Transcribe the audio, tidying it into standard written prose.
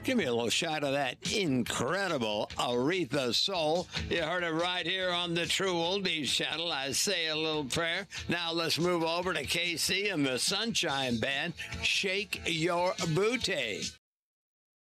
Give me a little shot of that incredible Aretha soul. You heard it right here on the True Oldies channel. I say a little prayer. Now let's move over to KC and the Sunshine Band. Shake Your Booty.